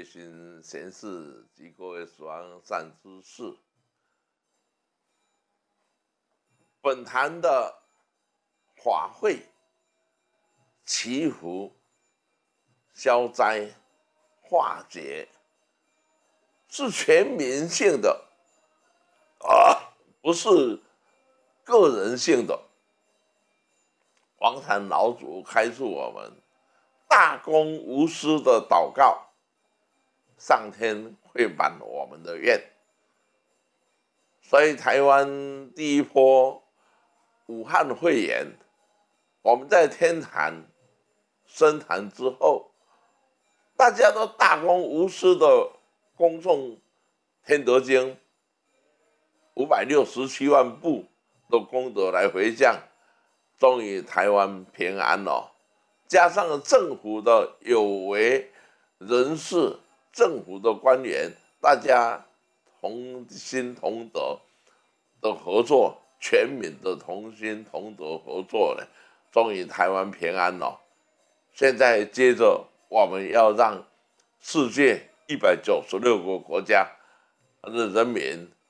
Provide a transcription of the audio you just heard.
随行贤士及各位所安善知识。本坛的法会祈福、消灾、化解，是全民性的，不是个人性的。黄坛老祖开示我们，大公无私的祷告，上天会满我们的愿。所以台湾第一波武汉肺炎，我们在天坛升坛之后，大家都大公无私的恭诵天德经567万部的功德来回向，终于台湾平安了。加上政府的有为人士、政府的官员，大家同心同德的合作，全民的同心同德合作呢，终于台湾平安了。现在接着我们要让世界196个国家的人民